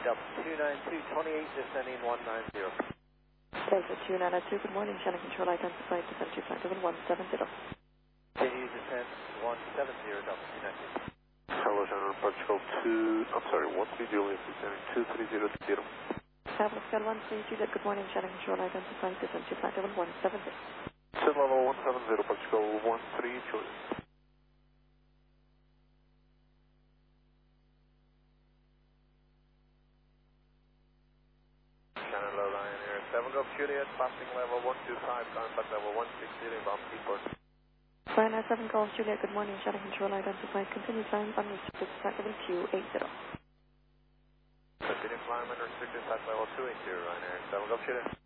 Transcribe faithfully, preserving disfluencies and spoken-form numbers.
Delta two nine two, twenty-eight, descending one nine zero. Delta two nine two, good morning, Shannon Control, identified, descent two five seven one seven zero. Continue descent one seven zero, Delta two nine two. Hello, Shannon, Portugal two, I'm sorry, one three Juliet, descending two three zero zero. Pablo Scale one three Juliet, good morning, Shannon Control, identified, descent two five seven one seven zero. Set level one seven zero, Portugal one three Juliet. Shannon low Lion Air seven Golf Juliet, passing level one two five, contact level one six zero, inbound Seaport. Lion Air seven Golf Juliet, good morning, Shannon Control, identified, continue climb, unrestricted, track level two eight zero. Continue climb, unrestricted, track level two eight zero, Lion Air seven Golf Juliet.